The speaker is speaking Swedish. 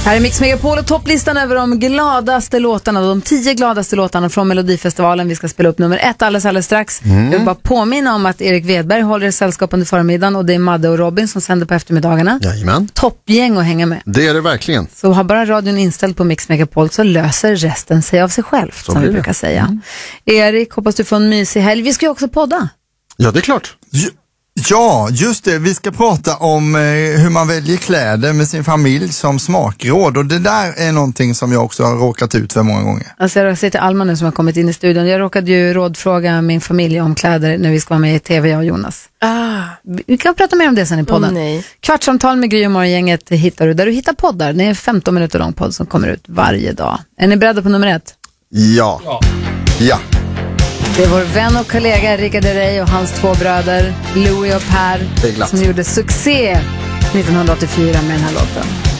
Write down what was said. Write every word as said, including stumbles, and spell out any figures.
Här är Mix Megapol och topplistan över de gladaste låtarna, de tio gladaste låtarna från Melodifestivalen. Vi ska spela upp nummer ett alldeles, alldeles strax. Mm. Jag vill bara påminna om att Erik Wedberg håller sällskap under förmiddagen och det är Madde och Robin som sänder på eftermiddagarna. Jajamän. Toppgäng att hänga med. Det är det verkligen. Så har bara radion inställd på Mix Megapol så löser resten sig av sig själv, som vi brukar säga. Mm. Erik, hoppas du får en mysig helg. Vi ska ju också podda. Ja, det är klart. J- Ja, just det. Vi ska prata om eh, hur man väljer kläder med sin familj som smakråd. Och det där är någonting som jag också har råkat ut för många gånger. Alltså jag säger till Alma nu som har kommit in i studion. Jag råkade ju rådfråga min familj om kläder när vi ska vara med i tv, jag och Jonas. Ah. Vi kan prata mer om det sen i podden. Oh, nej. Kvartsamtal med Gry och Morgongänget hittar du där du hittar poddar. Det är en femton minuter lång podd som kommer ut varje dag. Är ni beredda på nummer ett? Ja. Ja. ja. Det är vår vän och kollega Rickard Herrey och hans två bröder Louis och Per som gjorde succé nittonhundraåttiofyra med den här låten.